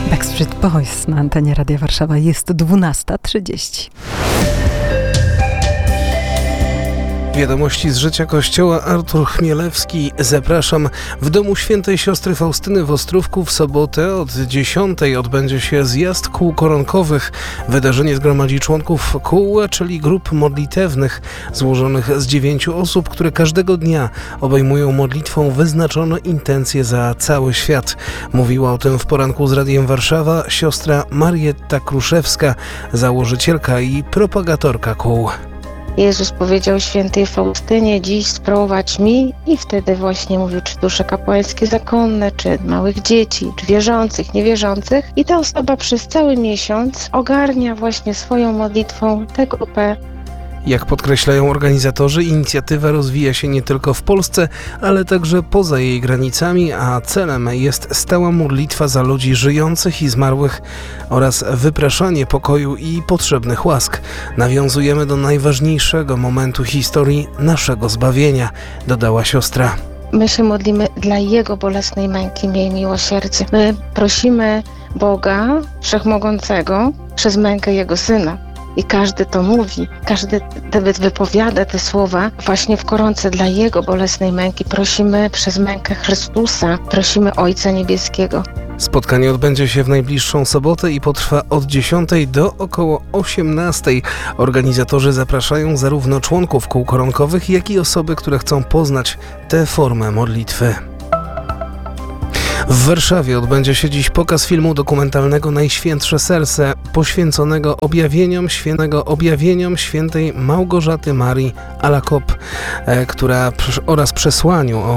Backstreet Boys na antenie Radia Warszawa. Jest 12:30. Wiadomości z życia Kościoła. Artur Chmielewski. Zapraszam. W domu świętej siostry Faustyny w Ostrówku w sobotę od 10:00 odbędzie się zjazd kół koronkowych. Wydarzenie zgromadzi członków kół, czyli grup modlitewnych złożonych z 9 osób, które każdego dnia obejmują modlitwą wyznaczone intencje za cały świat. Mówiła o tym w poranku z Radiem Warszawa siostra Marietta Kruszewska, założycielka i propagatorka kół. Jezus powiedział świętej Faustynie: dziś sprowadź mi, i wtedy właśnie mówił, czy dusze kapłańskie zakonne, czy małych dzieci, czy wierzących, niewierzących. I ta osoba przez cały miesiąc ogarnia właśnie swoją modlitwą tę grupę. Jak podkreślają organizatorzy, inicjatywa rozwija się nie tylko w Polsce, ale także poza jej granicami, a celem jest stała modlitwa za ludzi żyjących i zmarłych oraz wypraszanie pokoju i potrzebnych łask. Nawiązujemy do najważniejszego momentu historii naszego zbawienia, dodała siostra. My się modlimy dla Jego bolesnej męki, miej miłosierdzie. My prosimy Boga Wszechmogącego przez mękę Jego Syna. I każdy to mówi, każdy wypowiada te słowa właśnie w koronce dla Jego bolesnej męki. Prosimy przez mękę Chrystusa, prosimy Ojca Niebieskiego. Spotkanie odbędzie się w najbliższą sobotę i potrwa od 10:00 do około 18:00. Organizatorzy zapraszają zarówno członków kół koronkowych, jak i osoby, które chcą poznać tę formę modlitwy. W Warszawie odbędzie się dziś pokaz filmu dokumentalnego Najświętsze Serce, poświęconego objawieniom świętej Małgorzaty Marii Alacoque, oraz przesłaniu o